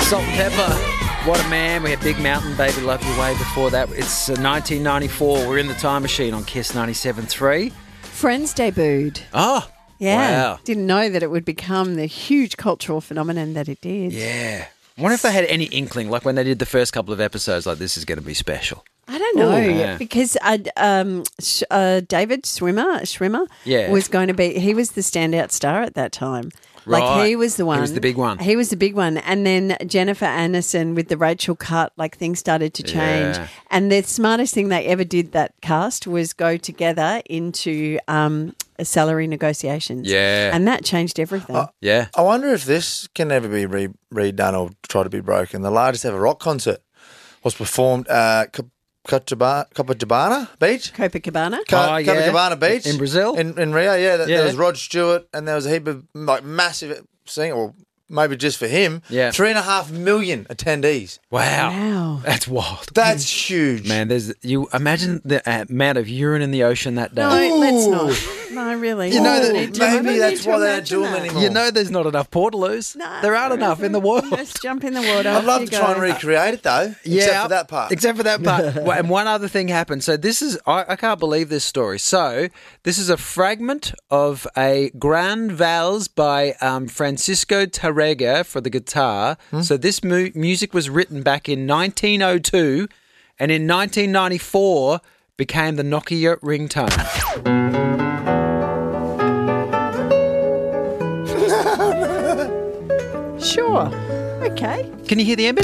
Salt and Pepper. What a man. We had Big Mountain, Baby Love You Way before that. It's 1994. We're in the time machine on Kiss 97.3. Friends debuted. Oh, Yeah. wow. Didn't know that it would become the huge cultural phenomenon that it did. Yeah. I wonder if they had any inkling, like when they did the first couple of episodes, like this is going to be special. I don't know, yeah. because David Schwimmer Yeah. was going to be, he was the standout star at that time. Right. Like he was the one. He was the big one. He was the big one. And then Jennifer Aniston with the Rachel cut, like things started to change. Yeah. And the smartest thing they ever did, that cast, was go together into salary negotiations. Yeah. And that changed everything. Yeah. I wonder if this can ever be redone or try to be broken. The largest ever rock concert was performed at Copacabana Beach. Copacabana. Copacabana Beach. In Brazil? In Rio, yeah. Yeah. There was Rod Stewart and there was a heap of like massive singing, or maybe just for him, Yeah. 3.5 million attendees. Wow. Wow. That's wild. That's huge. Man, you imagine the amount of urine in the ocean that day. No, let's not. No, really. You know that I don't maybe need that's to why they don't imagine do them that. anymore. You know there's not enough portaloos. No, there aren't enough in the world. Just jump in the water. I'd love You to try and go. recreate it though, except for that part. Except for that part. Well, and one other thing happened. So this is, I can't believe this story. So this is a fragment of a Grand Vals by Francisco Tarrega for the guitar. So this music was written back in 1902 and in 1994 became the Nokia ringtone. Sure. Okay. Can you hear the end?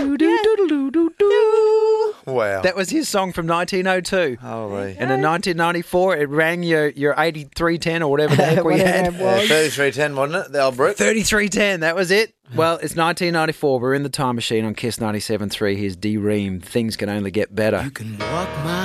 Wow. That was his song from 1902. Holy. And in 1994, it rang your 8310 or whatever the heck we Whatever had. it was. 3310, wasn't it? The old Brit. 3310, that was it. Well, it's 1994. We're in the time machine on Kiss 97.3. Here's D Ream. Things can only get better.